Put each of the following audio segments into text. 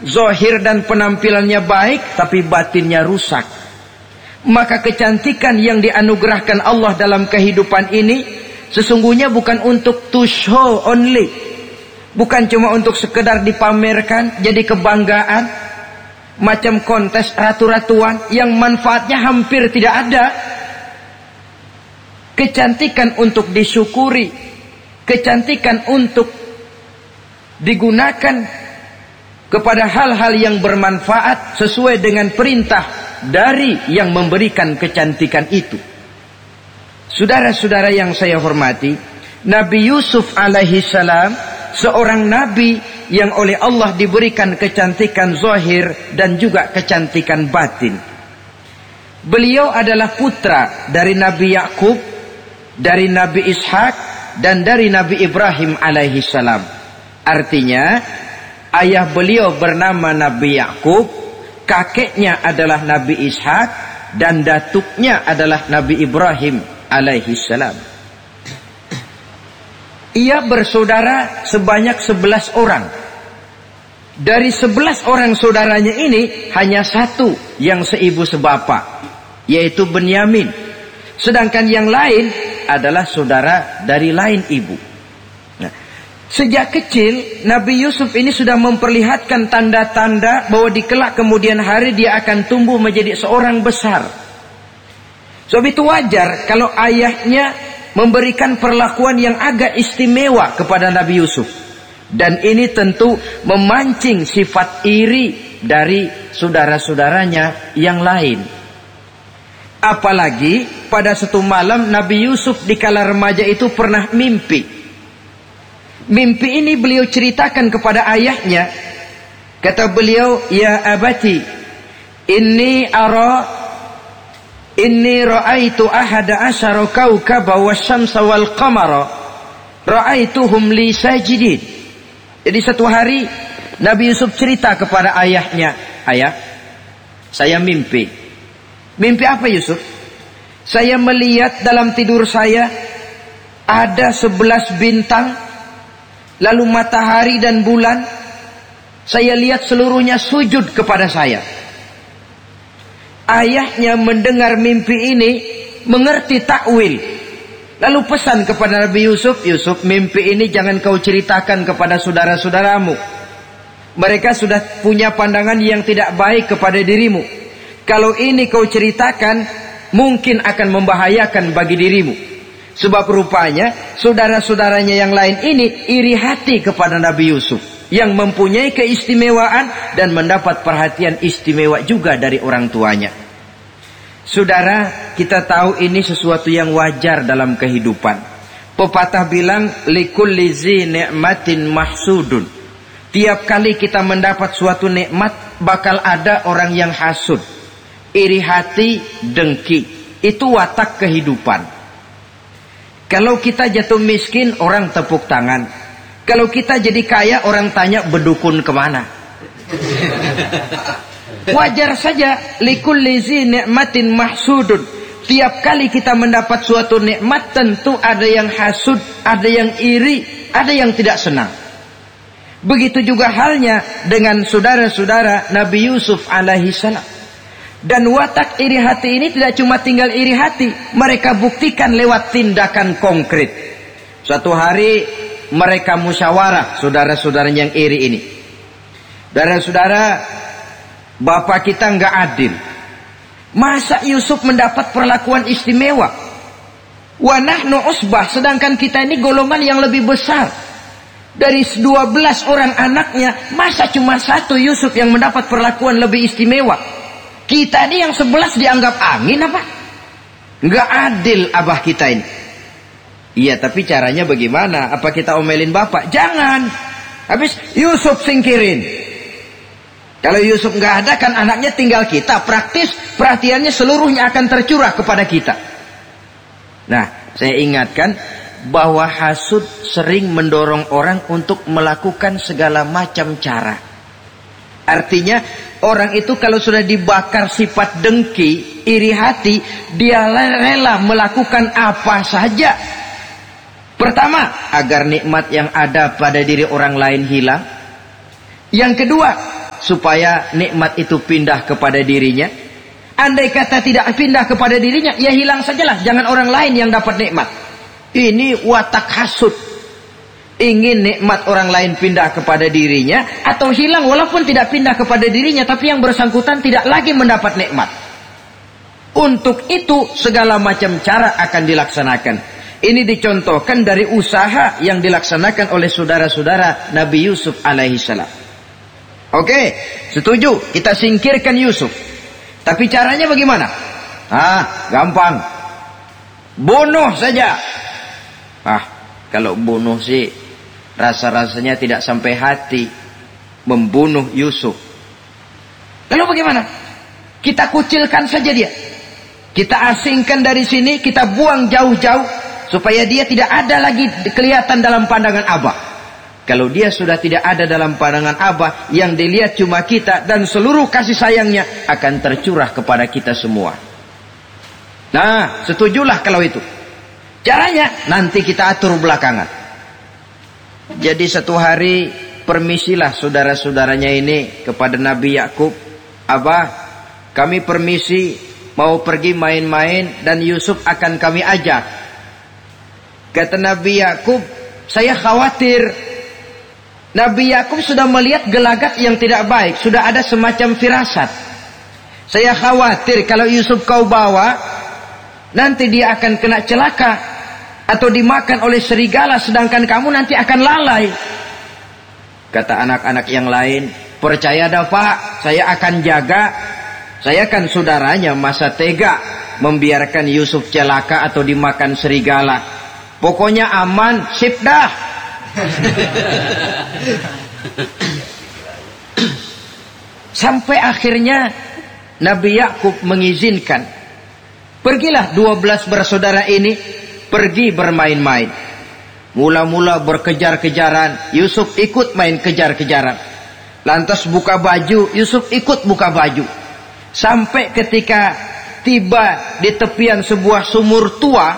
zahir dan penampilannya baik tapi batinnya rusak. Maka kecantikan yang dianugerahkan Allah dalam kehidupan ini sesungguhnya bukan untuk to show only, bukan cuma untuk sekedar dipamerkan jadi kebanggaan, macam kontes ratu-ratuan yang manfaatnya hampir tidak ada. Kecantikan untuk disyukuri, kecantikan untuk digunakan kepada hal-hal yang bermanfaat sesuai dengan perintah dari yang memberikan kecantikan itu. Saudara-saudara yang saya hormati, Nabi Yusuf alaihi salam seorang nabi yang oleh Allah diberikan kecantikan zahir dan juga kecantikan batin. Beliau adalah putra dari Nabi Yakub, dari Nabi Ishak, dan dari Nabi Ibrahim alaihi salam. Artinya ayah beliau bernama Nabi Yakub, kakeknya adalah Nabi Ishak, dan datuknya adalah Nabi Ibrahim alaihi salam. Ia bersaudara sebanyak 11 orang. Dari 11 orang saudaranya ini hanya satu yang seibu sebapak, yaitu Benyamin. Sedangkan yang lain adalah saudara dari lain ibu. Nah, sejak kecil Nabi Yusuf ini sudah memperlihatkan tanda-tanda bahwa di kelak kemudian hari dia akan tumbuh menjadi seorang besar. Sebab itu wajar kalau ayahnya memberikan perlakuan yang agak istimewa kepada Nabi Yusuf. Dan ini tentu memancing sifat iri dari saudara-saudaranya yang lain. Apalagi pada satu malam Nabi Yusuf di kala remaja itu pernah mimpi. Mimpi ini beliau ceritakan kepada ayahnya. Kata beliau, "Ya abati, inni ra'aitu ahada asyara kawkaba wasyamsa wal qamara ra'aituhum li sajidin." Jadi satu hari Nabi Yusuf cerita kepada ayahnya, "Ayah, saya mimpi." Mimpi apa Yusuf? "Saya melihat dalam tidur saya ada 11 bintang, lalu matahari dan bulan. Saya lihat seluruhnya sujud kepada saya." Ayahnya mendengar mimpi ini, mengerti takwil. Lalu pesan kepada Nabi Yusuf, "Yusuf, mimpi ini jangan kau ceritakan kepada saudara-saudaramu. Mereka sudah punya pandangan yang tidak baik kepada dirimu. Kalau ini kau ceritakan, mungkin akan membahayakan bagi dirimu." Sebab rupanya saudara-saudaranya yang lain ini iri hati kepada Nabi Yusuf, yang mempunyai keistimewaan dan mendapat perhatian istimewa juga dari orang tuanya. Saudara, kita tahu ini sesuatu yang wajar dalam kehidupan. Pepatah bilang, likulli zi ni'matin mahsudun. Tiap kali kita mendapat suatu nikmat, bakal ada orang yang hasud, iri hati, dengki. Itu watak kehidupan. Kalau kita jatuh miskin, orang tepuk tangan. Kalau kita jadi kaya, orang tanya berdukun kemana. Wajar saja, likulli zi ni'matin mahsudun. Tiap kali kita mendapat suatu nikmat, tentu ada yang hasud, ada yang iri, ada yang tidak senang. Begitu juga halnya dengan saudara-saudara Nabi Yusuf alaihi salam. Dan watak iri hati ini tidak cuma tinggal iri hati, mereka buktikan lewat tindakan konkret. Suatu hari mereka musyawarah, saudara-saudara yang iri ini. Saudara-saudara, bapak kita nggak adil. Masa Yusuf mendapat perlakuan istimewa? Wa nahnu usbah, sedangkan kita ini golongan yang lebih besar. Dari 12 orang anaknya, masa cuma satu Yusuf yang mendapat perlakuan lebih istimewa? Kita ini yang 11 dianggap angin apa? Nggak adil abah kita ini. Iya, tapi caranya bagaimana? Apa kita omelin bapak? Jangan. Habis Yusuf singkirin. Kalau Yusuf nggak ada, kan anaknya tinggal kita. Praktis perhatiannya seluruhnya akan tercurah kepada kita. Nah, saya ingatkan bahwa hasud sering mendorong orang untuk melakukan segala macam cara. Artinya orang itu kalau sudah dibakar sifat dengki, iri hati, dia rela melakukan apa saja. Pertama, agar nikmat yang ada pada diri orang lain hilang. Yang kedua, supaya nikmat itu pindah kepada dirinya? Andai kata tidak pindah kepada dirinya, ya hilang sajalah, jangan orang lain yang dapat nikmat. Ini watak hasud. Ingin nikmat orang lain pindah kepada dirinya, atau hilang walaupun tidak pindah kepada dirinya, tapi yang bersangkutan tidak lagi mendapat nikmat. Untuk itu segala macam cara akan dilaksanakan. Ini dicontohkan dari usaha yang dilaksanakan oleh saudara-saudara Nabi Yusuf alaihissalam. Oke, setuju, kita singkirkan Yusuf. Tapi caranya bagaimana? Gampang. Bunuh saja. Kalau bunuh sih rasa-rasanya tidak sampai hati membunuh Yusuf. Lalu bagaimana? Kita kucilkan saja dia. Kita asingkan dari sini, kita buang jauh-jauh supaya dia tidak ada lagi kelihatan dalam pandangan Abah. Kalau dia sudah tidak ada dalam pandangan Abah, yang dilihat cuma kita, dan seluruh kasih sayangnya akan tercurah kepada kita semua. Nah, setujulah kalau itu. Caranya nanti kita atur belakangan. Jadi satu hari permisilah saudara-saudaranya ini kepada Nabi Yakub. Abah, kami permisi mau pergi main-main dan Yusuf akan kami ajak. Kata Nabi Yakub, saya khawatir. Nabi Yakub sudah melihat gelagat yang tidak baik, sudah ada semacam firasat. Saya khawatir kalau Yusuf kau bawa, nanti dia akan kena celaka atau dimakan oleh serigala, sedangkan kamu nanti akan lalai. Kata anak-anak yang lain, percaya dah Pak, saya akan jaga. Saya kan saudaranya, masa tega membiarkan Yusuf celaka atau dimakan serigala. Pokoknya aman, sip dah. Sampai akhirnya Nabi Yakub mengizinkan, pergilah 12 bersaudara ini pergi bermain-main. Mula-mula berkejar-kejaran, Yusuf ikut main kejar-kejaran. Lantas buka baju, Yusuf ikut buka baju. Sampai ketika tiba di tepian sebuah sumur tua,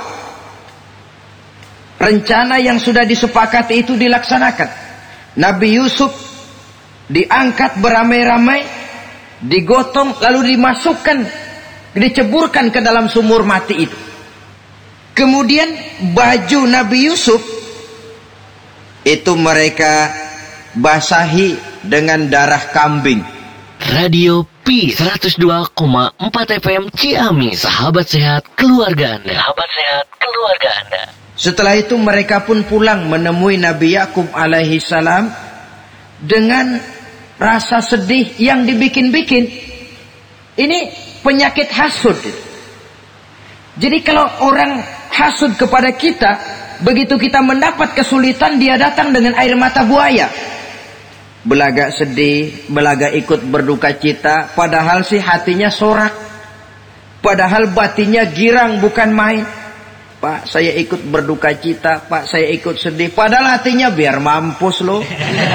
rencana yang sudah disepakati itu dilaksanakan. Nabi Yusuf diangkat beramai-ramai, digotong, lalu dimasukkan, diceburkan ke dalam sumur mati itu. Kemudian baju Nabi Yusuf itu mereka basahi dengan darah kambing. Radio P 102,4 FM Ciamis, sahabat sehat keluarga Anda. Sahabat sehat keluarga Anda. Setelah itu mereka pun pulang menemui Nabi Yakub alaihi salam dengan rasa sedih yang dibikin-bikin. Ini penyakit hasud. Jadi kalau orang hasud kepada kita, begitu kita mendapat kesulitan, dia datang dengan air mata buaya. Belaga sedih, belaga ikut berduka cita, padahal sih hatinya sorak. Padahal batinnya girang bukan main. Pak, saya ikut berduka cita, Pak, saya ikut sedih. Padahal hatinya biar mampus loh.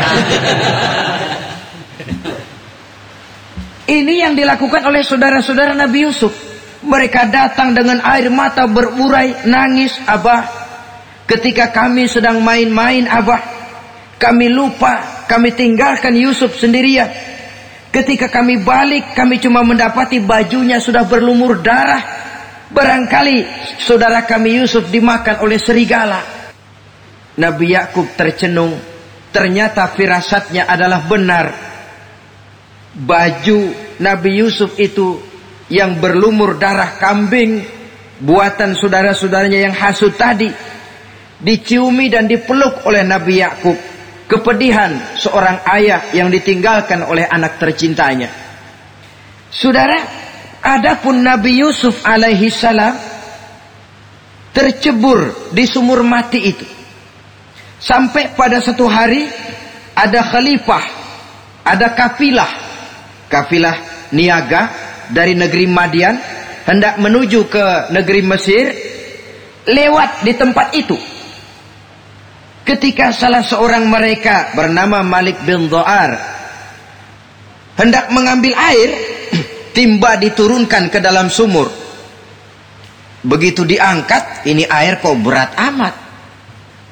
Ini yang dilakukan oleh saudara-saudara Nabi Yusuf. Mereka datang dengan air mata berurai, nangis, Abah, ketika kami sedang main-main, Abah, kami lupa, kami tinggalkan Yusuf sendirian. Ketika kami balik, kami cuma mendapati bajunya sudah berlumur darah. Barangkali saudara kami Yusuf dimakan oleh serigala. Nabi Yakub tercenung. Ternyata firasatnya adalah benar. Baju Nabi Yusuf itu yang berlumur darah kambing, buatan saudara-saudaranya yang hasud tadi, diciumi dan dipeluk oleh Nabi Yakub. Kepedihan seorang ayah yang ditinggalkan oleh anak tercintanya. Saudara, adapun Nabi Yusuf alaihi salam tercebur di sumur mati itu. Sampai pada satu hari ada khalifah, ada kafilah niaga dari negeri Madian hendak menuju ke negeri Mesir, lewat di tempat itu. Ketika salah seorang mereka bernama Malik bin Dha'ar hendak mengambil air, timba diturunkan ke dalam sumur. Begitu diangkat, ini air kok berat amat.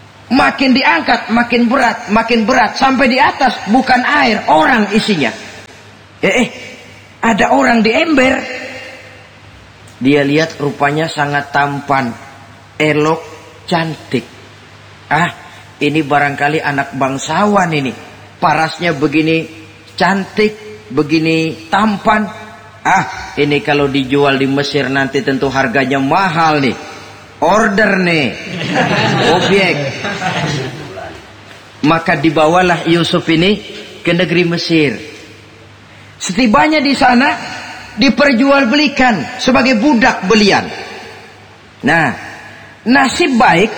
Makin diangkat, makin berat, sampai di atas bukan air, orang isinya. Ada orang di ember. Dia lihat rupanya sangat tampan, elok, cantik. Ini barangkali anak bangsawan ini. Parasnya begini cantik, begini tampan. Ini kalau dijual di Mesir nanti tentu harganya mahal nih. Order nih. Objek. Maka dibawalah Yusuf ini ke negeri Mesir. Setibanya di sana diperjualbelikan sebagai budak belian. Nah, nasib baik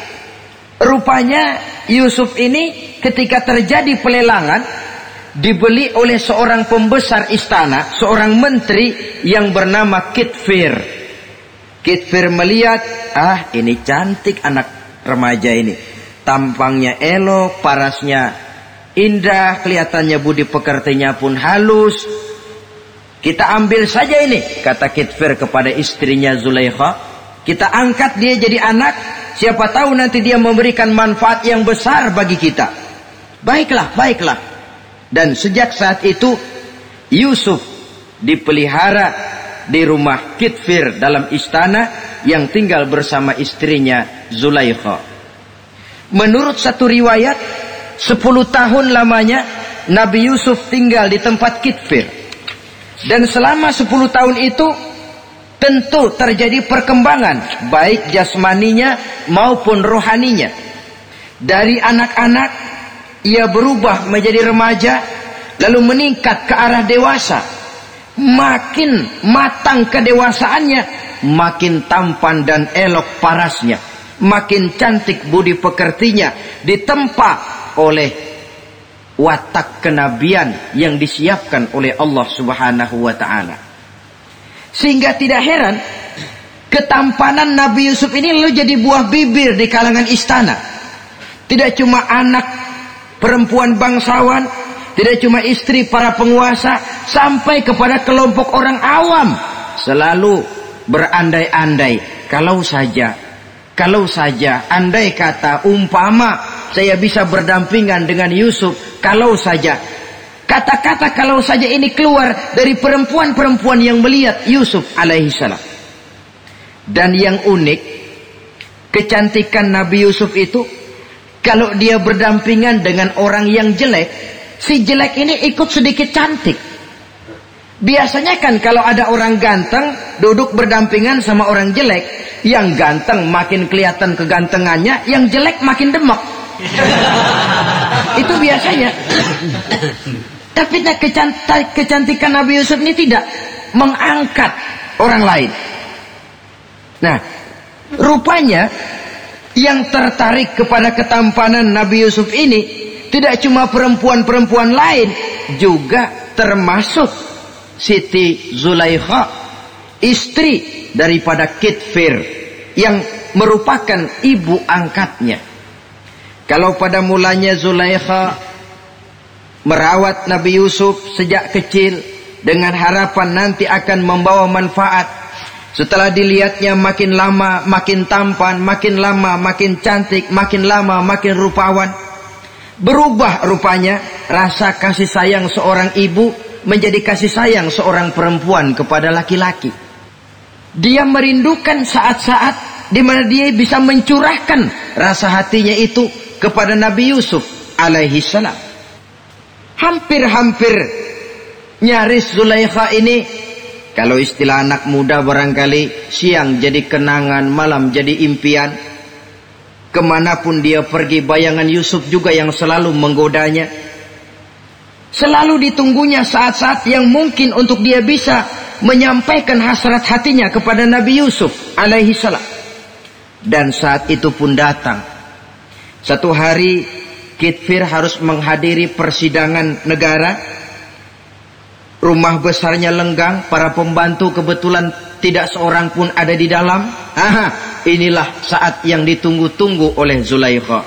rupanya Yusuf ini ketika terjadi pelelangan dibeli oleh seorang pembesar istana, seorang menteri yang bernama Kitfir. Kitfir melihat, ini cantik anak remaja ini. Tampangnya elok, parasnya indah, kelihatannya budi pekertinya pun halus. Kita ambil saja ini, kata Kitfir kepada istrinya Zulaikha. Kita angkat dia jadi anak, siapa tahu nanti dia memberikan manfaat yang besar bagi kita. Baiklah, baiklah. Dan sejak saat itu Yusuf dipelihara di rumah Kitfir dalam istana yang tinggal bersama istrinya Zulaikha. Menurut satu riwayat 10 tahun lamanya Nabi Yusuf tinggal di tempat Kitfir. Dan selama 10 tahun itu tentu terjadi perkembangan baik jasmaninya maupun rohaninya. Dari anak-anak ia berubah menjadi remaja, lalu meningkat ke arah dewasa. Makin matang kedewasaannya, makin tampan dan elok parasnya, makin cantik budi pekertinya, ditempa oleh watak kenabian yang disiapkan oleh Allah Subhanahu wa ta'ala. Sehingga tidak heran ketampanan Nabi Yusuf ini lalu jadi buah bibir di kalangan istana. Tidak cuma anak perempuan bangsawan, tidak cuma istri para penguasa, sampai kepada kelompok orang awam selalu berandai-andai, kalau saja andai kata umpama saya bisa berdampingan dengan Yusuf, kalau saja. Kata-kata kalau saja ini keluar dari perempuan-perempuan yang melihat Yusuf alaihissalam. Dan yang unik, kecantikan Nabi Yusuf itu, kalau dia berdampingan dengan orang yang jelek, si jelek ini ikut sedikit cantik. Biasanya kan kalau ada orang ganteng duduk berdampingan sama orang jelek, yang ganteng makin kelihatan kegantengannya, yang jelek makin demek. Itu biasanya. Tapi kecantikan Nabi Yusuf ini tidak mengangkat orang lain. Nah, rupanya yang tertarik kepada ketampanan Nabi Yusuf ini tidak cuma perempuan-perempuan lain, juga termasuk Siti Zulaikha, istri daripada Kitfir, yang merupakan ibu angkatnya. Kalau pada mulanya Zulaikha merawat Nabi Yusuf sejak kecil dengan harapan nanti akan membawa manfaat, setelah dilihatnya makin lama makin tampan, makin lama makin cantik, makin lama makin rupawan, berubah rupanya rasa kasih sayang seorang ibu menjadi kasih sayang seorang perempuan kepada laki-laki. Dia merindukan saat-saat di mana dia bisa mencurahkan rasa hatinya itu kepada Nabi Yusuf alaihi salam. Hampir-hampir nyaris Zulaikha ini, kalau istilah anak muda barangkali, siang jadi kenangan, malam jadi impian. Kemanapun dia pergi, bayangan Yusuf juga yang selalu menggodanya. Selalu ditunggunya saat-saat yang mungkin untuk dia bisa menyampaikan hasrat hatinya kepada Nabi Yusuf alaihi salam. Dan saat itu pun datang. Satu hari Kitfir harus menghadiri persidangan negara. Rumah besarnya lenggang, para pembantu kebetulan tidak seorang pun ada di dalam. Inilah saat yang ditunggu-tunggu oleh Zulaikha.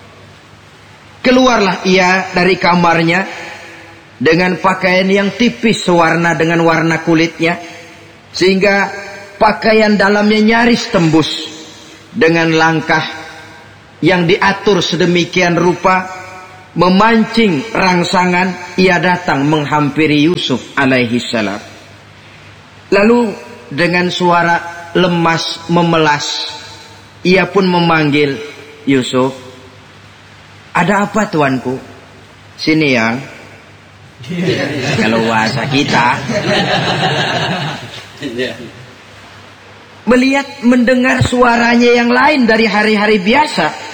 Keluarlah ia dari kamarnya dengan pakaian yang tipis sewarna dengan warna kulitnya, sehingga pakaian dalamnya nyaris tembus. Dengan langkah yang diatur sedemikian rupa, memancing rangsangan, ia datang menghampiri Yusuf alaihi salam. Lalu dengan suara lemas memelas, ia pun memanggil Yusuf. Ada apa tuanku? Sini yang. Kalau bahasa kita. Melihat mendengar suaranya yang lain dari hari-hari biasa.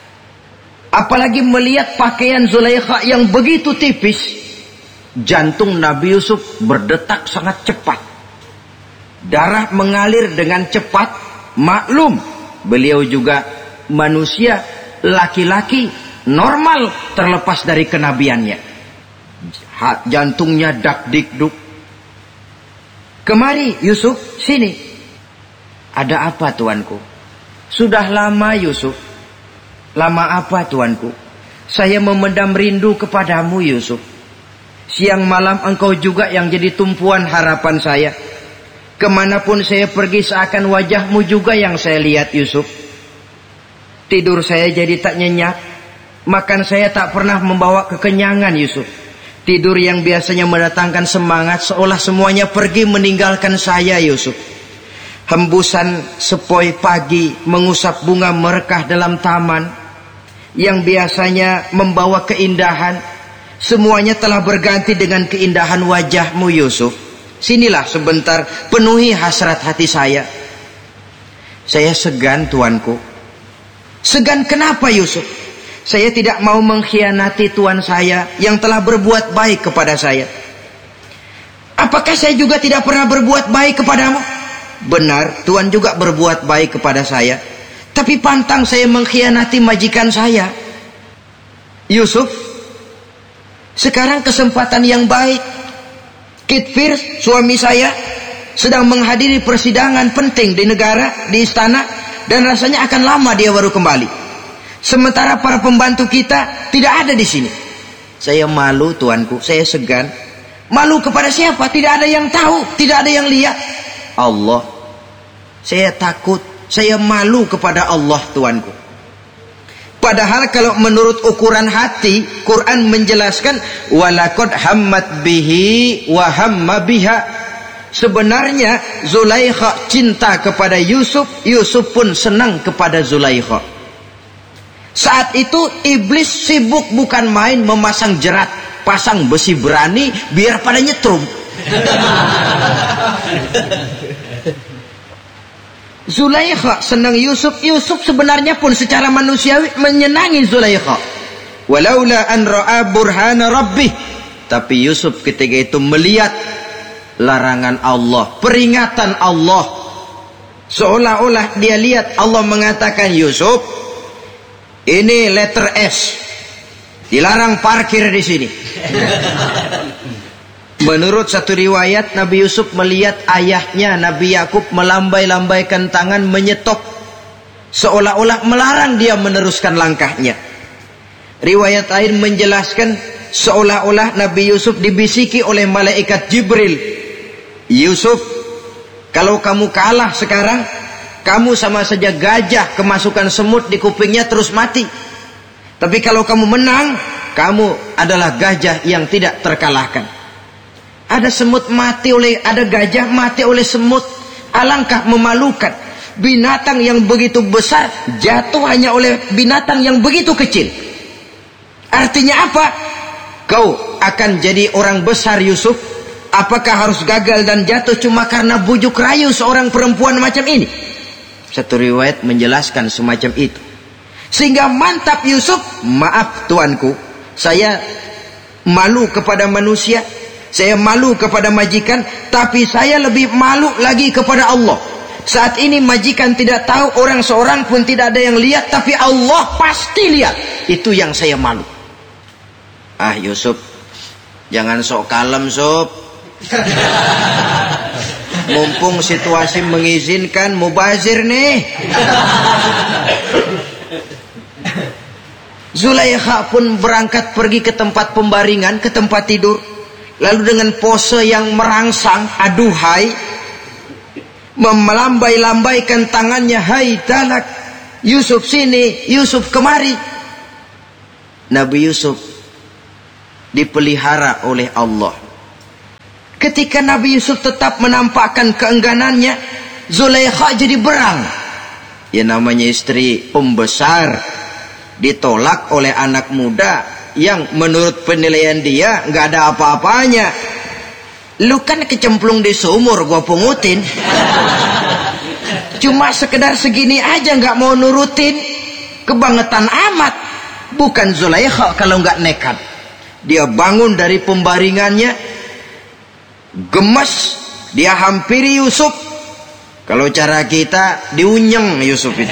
Apalagi melihat pakaian Zulaikha yang begitu tipis. Jantung Nabi Yusuf berdetak sangat cepat. Darah mengalir dengan cepat. Maklum, beliau juga manusia, laki-laki, normal terlepas dari kenabiannya. Jantungnya dak-dik-duk. Kemari Yusuf, sini. Ada apa tuanku? Sudah lama Yusuf. Lama apa tuanku? Saya memendam rindu kepadamu Yusuf. Siang malam engkau juga yang jadi tumpuan harapan saya. Kemanapun saya pergi seakan wajahmu juga yang saya lihat Yusuf. Tidur saya jadi tak nyenyak. Makan saya tak pernah membawa kekenyangan Yusuf. Tidur yang biasanya mendatangkan semangat seolah semuanya pergi meninggalkan saya Yusuf. Hembusan sepoi pagi mengusap bunga merekah dalam taman yang biasanya membawa keindahan, semuanya telah berganti dengan keindahan wajahmu Yusuf. Sinilah sebentar, penuhi hasrat hati saya. Saya segan tuanku. Segan kenapa Yusuf? Saya tidak mau mengkhianati tuan saya yang telah berbuat baik kepada saya. Apakah saya juga tidak pernah berbuat baik kepadamu? Benar, tuan juga berbuat baik kepada saya. Tapi pantang saya mengkhianati majikan saya. Yusuf, sekarang kesempatan yang baik. Kitfir, suami saya, sedang menghadiri persidangan penting di negara, di istana, dan rasanya akan lama dia baru kembali. Sementara para pembantu kita tidak ada di sini. Saya malu tuanku, saya segan. Malu kepada siapa? Tidak ada yang tahu, tidak ada yang lihat. Allah. Saya takut, saya malu kepada Allah tuanku. Padahal kalau menurut ukuran hati, Quran menjelaskan walaqad hammat bihi wa hamma biha. Sebenarnya Zulaikha cinta kepada Yusuf, Yusuf pun senang kepada Zulaikha. Saat itu iblis sibuk bukan main memasang jerat, pasang besi berani biar pada nyetrum. Zulaikha senang Yusuf, Yusuf sebenarnya pun secara manusiawi menyenangi Zulaikha. Walaula an ra'a burhana rabbih. Tapi Yusuf ketika itu melihat larangan Allah, peringatan Allah. Seolah-olah dia lihat Allah mengatakan, Yusuf, ini letter S. Dilarang parkir di sini. Menurut satu riwayat, Nabi Yusuf melihat ayahnya Nabi Yakub melambai-lambaikan tangan menyetop, seolah-olah melarang dia meneruskan langkahnya. Riwayat lain menjelaskan seolah-olah Nabi Yusuf dibisiki oleh malaikat Jibril, Yusuf, kalau kamu kalah sekarang, kamu sama saja gajah kemasukan semut di kupingnya terus mati. Tapi kalau kamu menang, kamu adalah gajah yang tidak terkalahkan. Ada semut mati oleh, ada gajah mati oleh semut. Alangkah memalukan. Binatang yang begitu besar jatuh hanya oleh binatang yang begitu kecil. Artinya apa? Kau akan jadi orang besar Yusuf. Apakah harus gagal dan jatuh cuma karena bujuk rayu seorang perempuan macam ini? Satu riwayat menjelaskan semacam itu. Sehingga mantap Yusuf, maaf tuanku, saya malu kepada manusia, saya malu kepada majikan, tapi saya lebih malu lagi kepada Allah. Saat ini majikan tidak tahu, orang seorang pun tidak ada yang lihat, tapi Allah pasti lihat. Itu yang saya malu. Ah Yusuf, jangan sok kalem sob. Mumpung situasi mengizinkan, mubazir nih. Zulaikha pun berangkat pergi ke tempat pembaringan, ke tempat tidur. Lalu dengan pose yang merangsang, aduhai, melambai-lambaikan tangannya, hai talak, Yusuf sini, Yusuf kemari. Nabi Yusuf dipelihara oleh Allah. Ketika Nabi Yusuf tetap menampakkan keengganannya, Zulaikha jadi berang. Ya namanya istri pembesar ditolak oleh anak muda yang menurut penilaian dia nggak ada apa-apanya. Lu kan kecemplung di sumur, gua pungutin. Cuma sekedar segini aja nggak mau nurutin, kebangetan amat. Bukan Zulaikha kalau nggak nekat. Dia bangun dari pembaringannya, gemes, dia hampiri Yusuf. Kalau cara kita diunyeng Yusuf itu.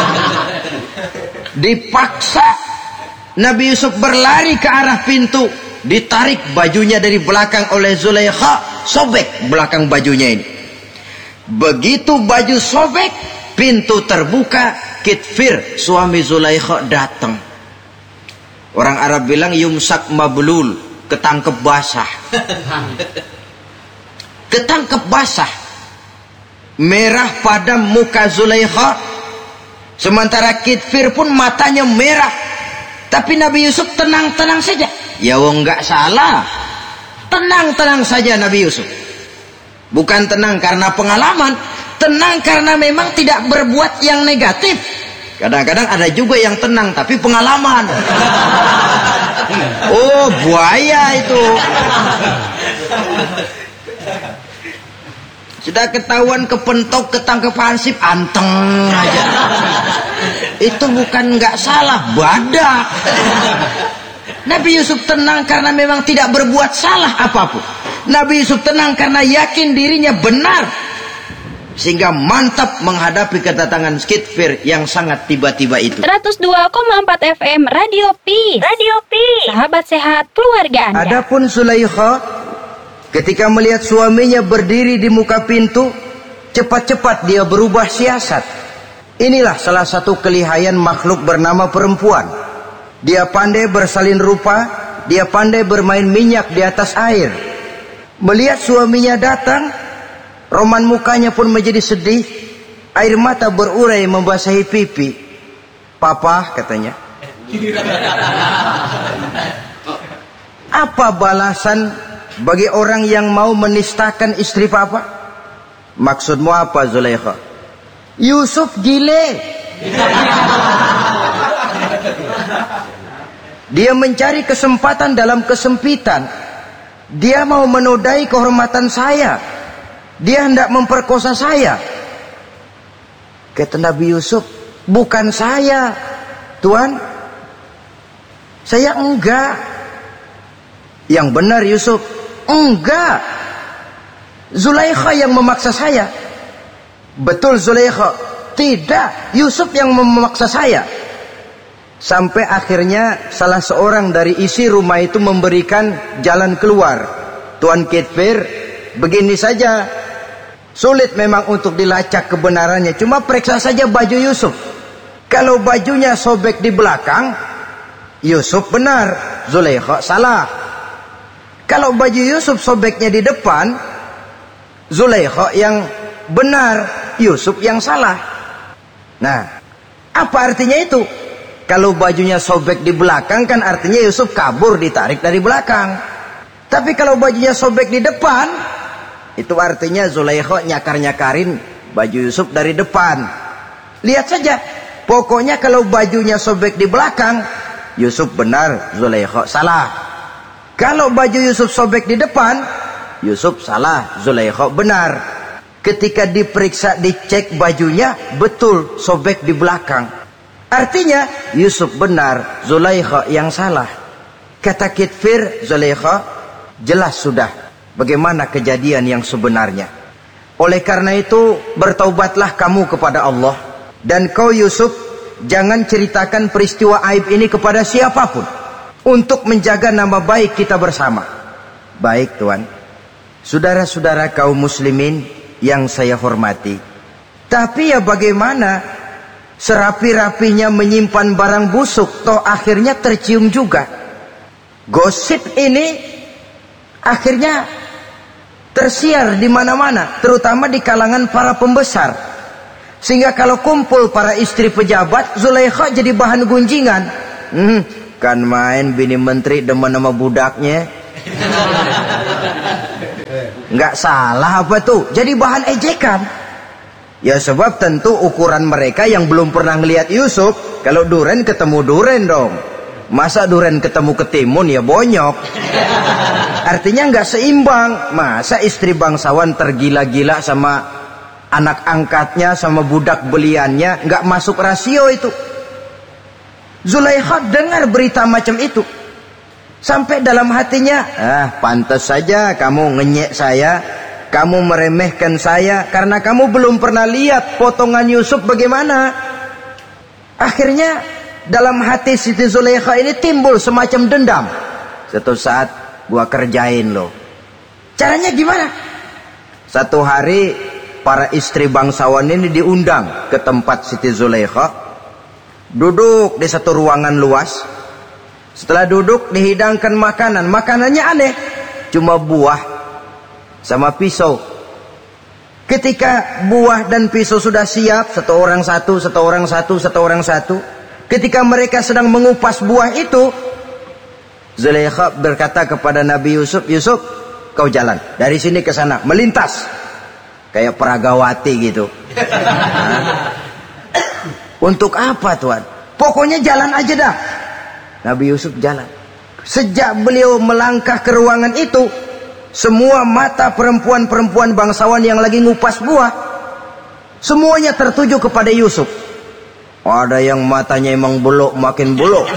Dipaksa Nabi Yusuf berlari ke arah pintu, ditarik bajunya dari belakang oleh Zulaikha, sobek belakang bajunya ini. Begitu baju sobek, pintu terbuka, Kitfir suami Zulaikha datang. Orang Arab bilang yumsak mablul, ketangkep basah. Ketangkep basah. Merah padam muka Zulaikha, sementara Kitfir pun matanya merah. Tapi Nabi Yusuf tenang-tenang saja. Ya wong nggak salah. Tenang-tenang saja Nabi Yusuf. Bukan tenang karena pengalaman, tenang karena memang tidak berbuat yang negatif. Kadang-kadang ada juga yang tenang tapi pengalaman. Oh, buaya itu. Sudah ketahuan kepentok, ketangkep hansip, anteng aja. Itu bukan nggak salah, badak. Nabi Yusuf tenang karena memang tidak berbuat salah apapun. Nabi Yusuf tenang karena yakin dirinya benar, sehingga mantap menghadapi kedatangan Kitfir yang sangat tiba-tiba itu. 102,4 FM Radio Pi. Radio Pi. Sahabat sehat keluarga Anda. Adapun Zulaikha ketika melihat suaminya berdiri di muka pintu, cepat-cepat dia berubah siasat. Inilah salah satu kelihayan makhluk bernama perempuan. Dia pandai bersalin rupa, dia pandai bermain minyak di atas air. Melihat suaminya datang, roman mukanya pun menjadi sedih, air mata berurai membasahi pipi. Papa, katanya. Apa balasan bagi orang yang mau menistakan istri papa? Maksudmu apa, Zulaikha? Yusuf gile. Dia mencari kesempatan dalam kesempitan. Dia mau menodai kehormatan saya. Dia hendak memperkosa saya. Kata Nabi Yusuf, bukan saya, Tuan. Saya enggak. Yang benar Yusuf, enggak. Zulaikha yang memaksa saya. Betul Zulaikha. Tidak, Yusuf yang memaksa saya. Sampai akhirnya salah seorang dari isi rumah itu memberikan jalan keluar. Tuan Kitfir, begini saja. Sulit memang untuk dilacak kebenarannya. Cuma periksa saja baju Yusuf. Kalau bajunya sobek di belakang, Yusuf benar, Zulaikha salah. Kalau baju Yusuf sobeknya di depan, Zulaikha yang benar, Yusuf yang salah. Nah, apa artinya itu? Kalau bajunya sobek di belakang kan artinya Yusuf kabur, ditarik dari belakang. Tapi kalau bajunya sobek di depan, itu artinya Zulaikha nyakar-nyakarin baju Yusuf dari depan. Lihat saja, pokoknya kalau bajunya sobek di belakang, Yusuf benar, Zulaikha salah. Kalau baju Yusuf sobek di depan, Yusuf salah, Zulaikha benar. Ketika diperiksa, dicek bajunya, betul sobek di belakang. Artinya Yusuf benar, Zulaikha yang salah. Kata Kitfir, Zulaikha, jelas sudah bagaimana kejadian yang sebenarnya. Oleh karena itu, bertaubatlah kamu kepada Allah. Dan kau Yusuf, jangan ceritakan peristiwa aib ini kepada siapapun, untuk menjaga nama baik kita bersama. Baik Tuan. Saudara-saudara kaum muslimin yang saya hormati, tapi ya bagaimana? Serapi-rapinya menyimpan barang busuk, toh akhirnya tercium juga. Gosip ini akhirnya tersiar di mana-mana, terutama di kalangan para pembesar. Sehingga kalau kumpul para istri pejabat, Zulaikha jadi bahan gunjingan. Kan main bini menteri demen sama budaknya. Nggak salah apa tuh? Jadi bahan ejekan. Ya sebab tentu ukuran mereka yang belum pernah ngelihat Yusuf. Kalau duren ketemu duren dong. Masa duren ketemu ketimun ya bonyok. Artinya nggak seimbang. Masa istri bangsawan tergila-gila sama anak angkatnya, sama budak beliannya, nggak masuk rasio itu. Zulaikha dengar berita macam itu. Sampai dalam hatinya, pantas saja kamu ngenyek saya, kamu meremehkan saya, karena kamu belum pernah lihat potongan Yusuf bagaimana. Akhirnya dalam hati Siti Zulaikha ini timbul semacam dendam. Suatu saat gua kerjain loh. Caranya gimana? Satu hari para istri bangsawan ini diundang ke tempat Siti Zulaikha. Duduk di satu ruangan luas. Setelah duduk dihidangkan makanan. Makanannya aneh. Cuma buah sama pisau. Ketika buah dan pisau sudah siap, satu orang satu, satu orang satu, satu orang satu. Ketika mereka sedang mengupas buah itu, Zulaikha berkata kepada Nabi Yusuf, Yusuf, kau jalan dari sini ke sana, melintas. Kayak peragawati gitu. Untuk apa Tuhan? Pokoknya jalan aja dah. Nabi Yusuf jalan. Sejak beliau melangkah ke ruangan itu, semua mata perempuan-perempuan bangsawan yang lagi ngupas buah, semuanya tertuju kepada Yusuf. Ada yang matanya emang belok makin belok.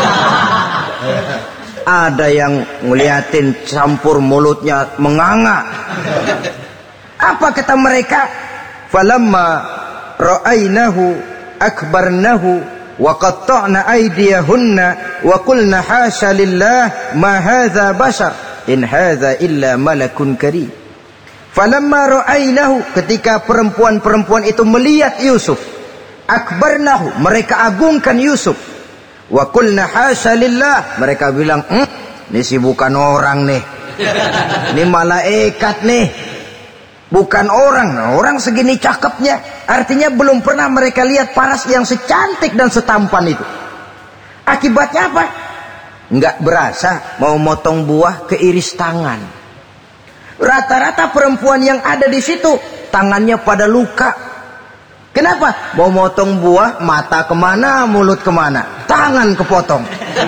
Ada yang ngeliatin campur mulutnya menganga. Apa kata mereka? Falamma ra'ainahu akbarnahu wa qatta'na aydiyahunna wa qulna hasya lillah ma hadza bashar in hadza illa malakun karim. Falamma ra'ainahu, ketika perempuan-perempuan itu melihat Yusuf, akbarnahu, mereka agungkan Yusuf. Wa qulna hasya lillah, mereka bilang, ini sih bukan orang nih. Ini malaikat nih. Bukan orang. Orang segini cakepnya. Artinya belum pernah mereka lihat paras yang secantik dan setampan itu. Akibatnya apa? Nggak berasa mau motong buah keiris tangan. Rata-rata perempuan yang ada di situ tangannya pada luka. Kenapa? Mau motong buah, mata kemana, mulut kemana, tangan kepotong.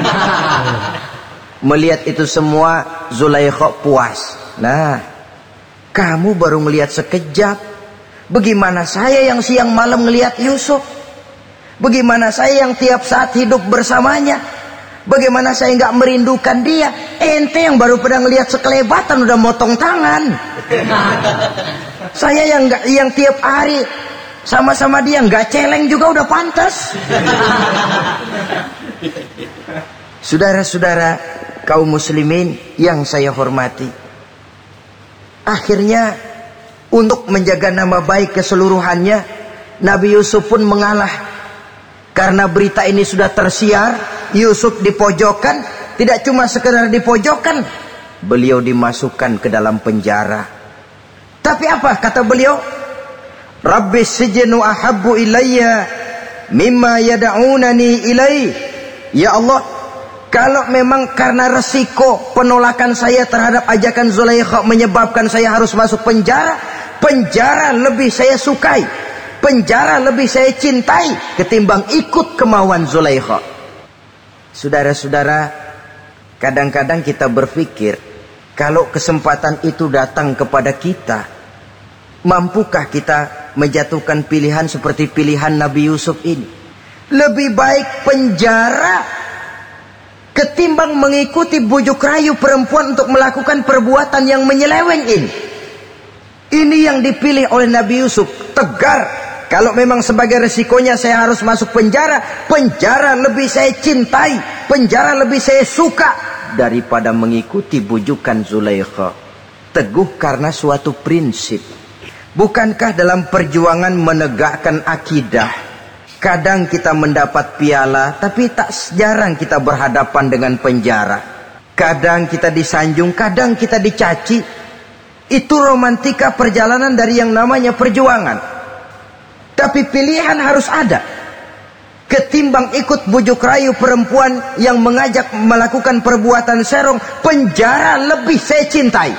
Melihat itu semua, Zulaikha puas. Nah, kamu baru melihat sekejap. Bagaimana saya yang siang malam melihat Yusuf? Bagaimana saya yang tiap saat hidup bersamanya? Bagaimana saya nggak merindukan dia? Ente yang baru pernah ngelihat sekelebatan udah motong tangan. Saya yang tiap hari sama-sama dia nggak celeng juga udah pantas. Saudara-saudara kaum muslimin yang saya hormati, akhirnya untuk menjaga nama baik keseluruhannya, Nabi Yusuf pun mengalah. Karena berita ini sudah tersiar, Yusuf dipojokkan. Tidak cuma sekedar dipojokkan, beliau dimasukkan ke dalam penjara. Tapi apa kata beliau? Rabbis sijnu ahabbu ilayya mimma yad'unani ilai. Ya Allah, kalau memang karena resiko penolakan saya terhadap ajakan Zulaikha menyebabkan saya harus masuk penjara, penjara lebih saya sukai, penjara lebih saya cintai ketimbang ikut kemauan Zulaikha. Saudara-saudara, kadang-kadang kita berpikir, kalau kesempatan itu datang kepada kita, mampukah kita menjatuhkan pilihan seperti pilihan Nabi Yusuf ini? Lebih baik penjara ketimbang mengikuti bujuk rayu perempuan untuk melakukan perbuatan yang menyeleweng ini. Ini yang dipilih oleh Nabi Yusuf. Tegar. Kalau memang sebagai resikonya saya harus masuk penjara, penjara lebih saya cintai, penjara lebih saya suka daripada mengikuti bujukan Zulaikha. Teguh karena suatu prinsip. Bukankah dalam perjuangan menegakkan akidah, kadang kita mendapat piala, tapi tak jarang kita berhadapan dengan penjara. Kadang kita disanjung, kadang kita dicaci. Itu romantika perjalanan dari yang namanya perjuangan. Tapi pilihan harus ada. ketimbang ikut bujuk rayu perempuan yang mengajak melakukan perbuatan serong, penjara lebih saya cintai.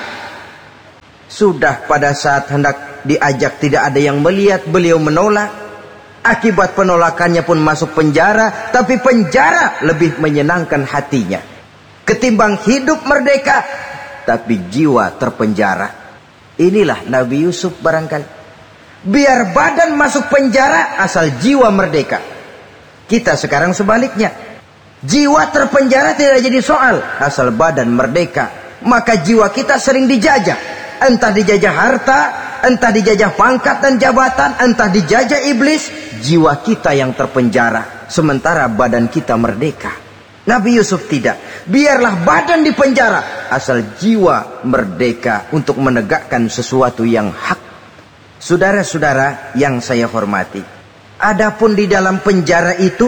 Sudah pada saat hendak diajak tidak ada yang melihat, beliau menolak. Akibat penolakannya pun masuk penjara, tapi penjara lebih menyenangkan hatinya ketimbang hidup merdeka tapi jiwa terpenjara. Inilah Nabi Yusuf barangkali. Biar badan masuk penjara asal jiwa merdeka. Kita sekarang sebaliknya. Jiwa terpenjara tidak jadi soal asal badan merdeka. Maka jiwa kita sering dijajah. Entah dijajah harta, entah dijajah pangkat dan jabatan, entah dijajah iblis. Jiwa kita yang terpenjara, sementara badan kita merdeka. Nabi Yusuf tidak. Biarlah badan di penjara, asal jiwa merdeka untuk menegakkan sesuatu yang hak. Saudara-saudara yang saya hormati, adapun di dalam penjara itu,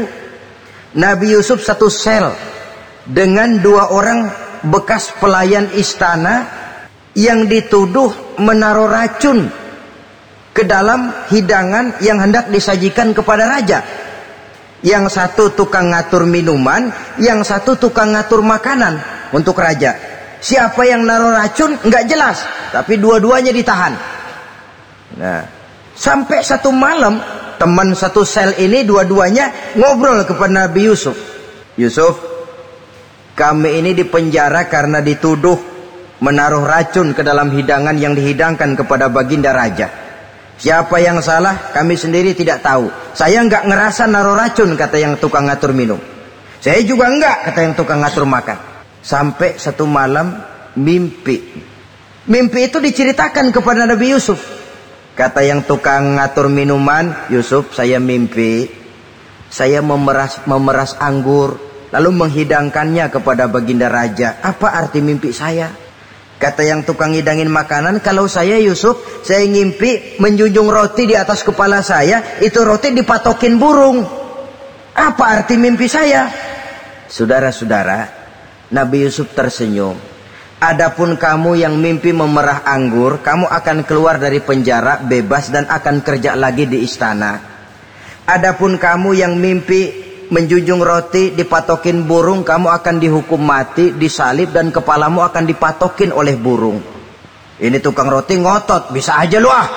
Nabi Yusuf satu sel dengan 2 orang bekas pelayan istana yang dituduh menaruh racun ke dalam hidangan yang hendak disajikan kepada raja. Yang satu tukang ngatur minuman, yang satu tukang ngatur makanan untuk raja. Siapa yang naruh racun nggak jelas, tapi dua-duanya ditahan. Nah, sampai satu malam teman satu sel ini dua-duanya ngobrol kepada Nabi Yusuf. Yusuf, kami ini dipenjara karena dituduh menaruh racun ke dalam hidangan yang dihidangkan kepada baginda raja. Siapa yang salah kami sendiri tidak tahu. Saya enggak ngerasa naruh racun, kata yang tukang ngatur minum. Saya juga enggak, kata yang tukang ngatur makan. Sampai satu malam mimpi. Mimpi itu diceritakan kepada Nabi Yusuf. Kata yang tukang ngatur minuman, Yusuf, saya mimpi saya memeras anggur lalu menghidangkannya kepada baginda raja. Apa arti mimpi saya? Kata yang tukang hidangin makanan, kalau saya Yusuf, saya ngimpi menjunjung roti di atas kepala saya, itu roti dipatokin burung. Apa arti mimpi saya? Saudara-saudara, Nabi Yusuf tersenyum. Adapun kamu yang mimpi memerah anggur, kamu akan keluar dari penjara bebas dan akan kerja lagi di istana. Adapun kamu yang mimpi menjunjung roti dipatokin burung, kamu akan dihukum mati, disalib, dan kepalamu akan dipatokin oleh burung. Ini tukang roti ngotot, bisa aja lu ah.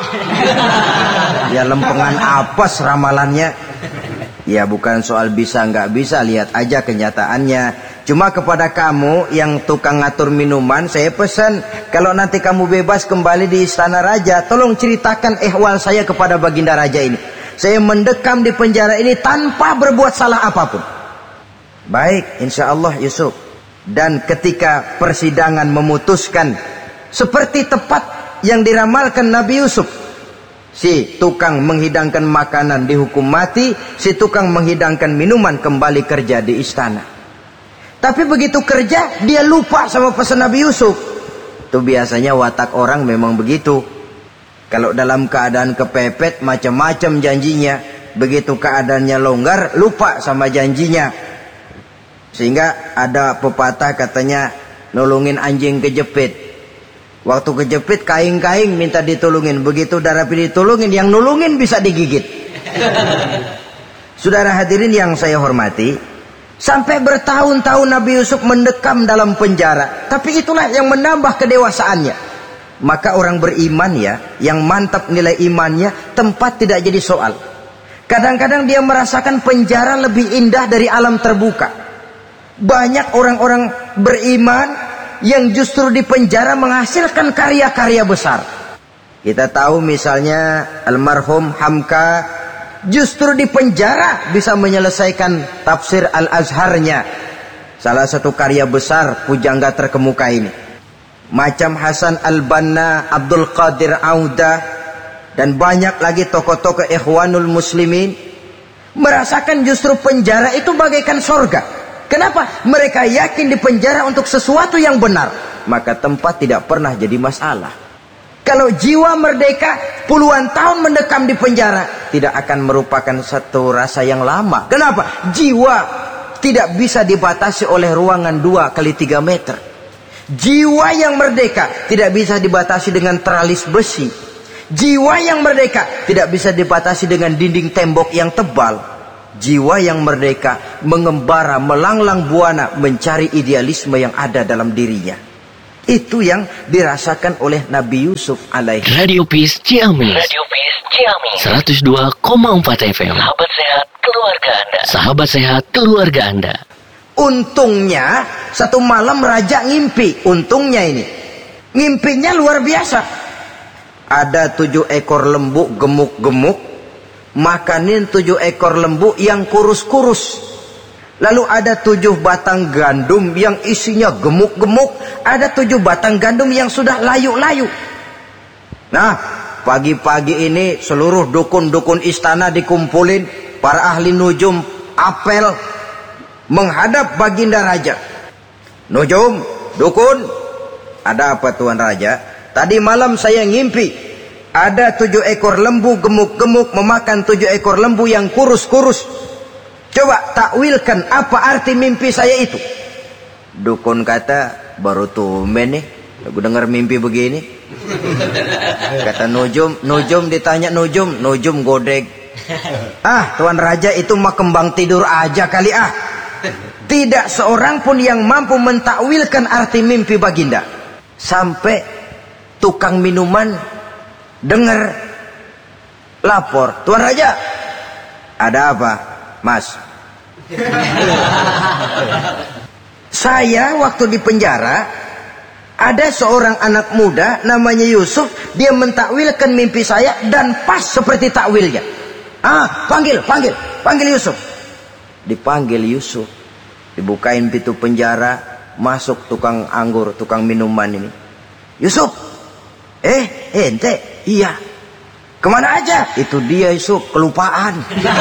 Ya lempengan apes ramalannya. Ya bukan soal bisa nggak bisa, lihat aja kenyataannya. Cuma kepada kamu yang tukang ngatur minuman, saya pesan, kalau nanti kamu bebas kembali di istana raja, tolong ceritakan ehwal saya kepada baginda raja ini. Saya mendekam di penjara ini tanpa berbuat salah apapun. Baik, insya Allah Yusuf. Dan ketika persidangan memutuskan seperti tepat yang diramalkan Nabi Yusuf, si tukang menghidangkan makanan dihukum mati, si tukang menghidangkan minuman kembali kerja di istana. Tapi begitu kerja, dia lupa sama pesan Nabi Yusuf. Itu biasanya watak orang memang begitu. Kalau dalam keadaan kepepet, macam-macam janjinya. Begitu keadaannya longgar, lupa sama janjinya. Sehingga ada pepatah katanya, nolongin anjing kejepit. Waktu kejepit, kaing-kaing minta ditolongin. Begitu darah ditolongin, yang nolongin bisa digigit. Saudara hadirin yang saya hormati, sampai bertahun-tahun Nabi Yusuf mendekam dalam penjara. Tapi itulah yang menambah kedewasaannya. Maka orang beriman ya, yang mantap nilai imannya, tempat tidak jadi soal. Kadang-kadang dia merasakan penjara lebih indah dari alam terbuka. Banyak orang-orang beriman yang justru di penjara menghasilkan karya-karya besar. Kita tahu misalnya almarhum Hamka justru di penjara bisa menyelesaikan tafsir Al-Azharnya, salah satu karya besar pujangga terkemuka ini. Macam Hasan Al-Banna, Abdul Qadir Audah, dan banyak lagi tokoh-tokoh Ikhwanul Muslimin merasakan justru penjara itu bagaikan sorga. Kenapa? Mereka yakin di penjara untuk sesuatu yang benar, maka tempat tidak pernah jadi masalah. Kalau jiwa merdeka puluhan tahun mendekam di penjara, tidak akan merupakan satu rasa yang lama. Kenapa? Jiwa tidak bisa dibatasi oleh ruangan 2x3 meter. Jiwa yang merdeka tidak bisa dibatasi dengan teralis besi. Jiwa yang merdeka tidak bisa dibatasi dengan dinding tembok yang tebal. Jiwa yang merdeka, mengembara, melanglang buana, mencari idealisme yang ada dalam dirinya. Itu yang dirasakan oleh Nabi Yusuf alaihi. Radio Peace Ciamis. 102,4 FM. Sahabat sehat keluarga Anda. Sahabat sehat keluarga Anda. Untungnya satu malam raja ngimpi. Untungnya ini, ngimpinya luar biasa. Ada 7 ekor lembu gemuk-gemuk, makanin 7 ekor lembu yang kurus-kurus. Lalu ada 7 batang gandum yang isinya gemuk-gemuk. Ada 7 batang gandum yang sudah layu-layu. Nah, pagi-pagi ini seluruh dukun-dukun istana dikumpulin. Para ahli nujum apel menghadap baginda raja. Nujum, dukun, ada apa Tuan Raja? Tadi malam saya ngimpi. Ada 7 ekor lembu gemuk-gemuk memakan 7 ekor lembu yang kurus-kurus. Coba takwilkan apa arti mimpi saya itu. Dukun kata, baru tumben nih aku dengar mimpi begini. Kata Nujum ditanya Nujum godeg. Tuan Raja itu mah kembang tidur aja kali ah. Tidak seorang pun yang mampu mentakwilkan arti mimpi baginda. Sampai tukang minuman dengar lapor, Tuan Raja, ada apa Mas? Saya waktu di penjara ada seorang anak muda namanya Yusuf. Dia mentakwilkan mimpi saya dan pas seperti takwilnya. Panggil Yusuf. Dipanggil Yusuf, dibukain pintu penjara, masuk tukang anggur, tukang minuman ini. Yusuf, ente, iya. Kemana aja? Itu dia Yusuf, kelupaan.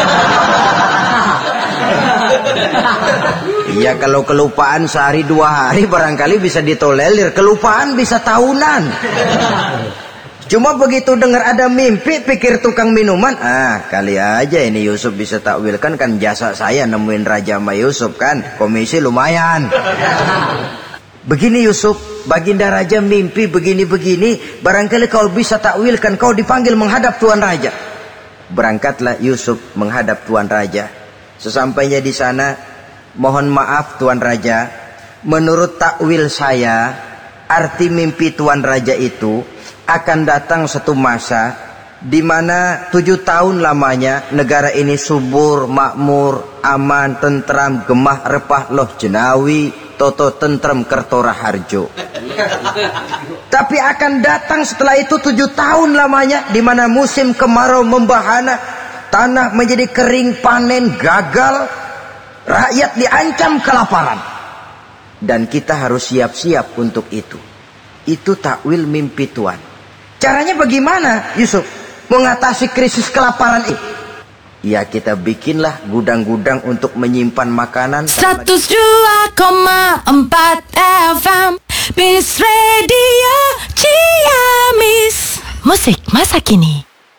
Iya, kalau kelupaan sehari 2 hari barangkali bisa ditolerir. Kelupaan bisa tahunan. Cuma begitu dengar ada mimpi, pikir tukang minuman, kali aja ini Yusuf bisa takwilkan, kan jasa saya nemuin Raja sama Yusuf kan, komisi lumayan. Begini Yusuf, baginda raja mimpi begini-begini, barangkali kau bisa takwilkan, kau dipanggil menghadap Tuan Raja. Berangkatlah Yusuf menghadap Tuan Raja. Sesampainya di sana, mohon maaf Tuan Raja, menurut takwil saya, arti mimpi Tuan Raja itu akan datang satu masa di mana 7 tahun lamanya negara ini subur, makmur, aman, tentram, gemah, repah, loh jenawi, toto tentrem, kertora harjo. Tapi akan datang setelah itu 7 tahun lamanya di mana musim kemarau membahana, tanah menjadi kering, panen gagal, rakyat diancam kelaparan. Dan kita harus siap-siap untuk itu. Itu takwil mimpi Tuhan. Caranya bagaimana Yusuf mengatasi krisis kelaparan ini? Ya kita bikinlah gudang-gudang untuk menyimpan makanan. 102,4 FM Peace Radio Ciamis. Musik masa kini.